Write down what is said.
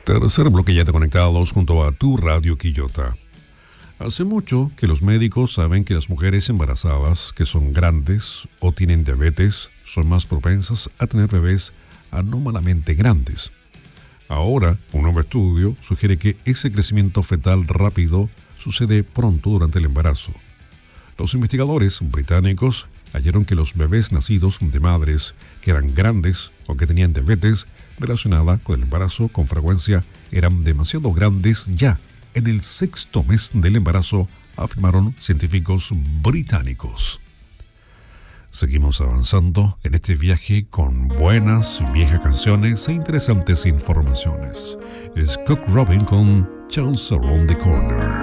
Tercer bloque ya de conectados junto a tu Radio Quillota. Hace mucho que los médicos saben que las mujeres embarazadas que son grandes o tienen diabetes son más propensas a tener bebés anómalamente grandes. Ahora, un nuevo estudio sugiere que ese crecimiento fetal rápido sucede pronto durante el embarazo. Los investigadores británicos hallaron que los bebés nacidos de madres que eran grandes o que tenían diabetes relacionada con el embarazo con frecuencia eran demasiado grandes ya en el 6º mes del embarazo, afirmaron científicos británicos. Seguimos avanzando en este viaje con buenas y viejas canciones e interesantes informaciones. Es Cook Robin con Charles Around the Corner.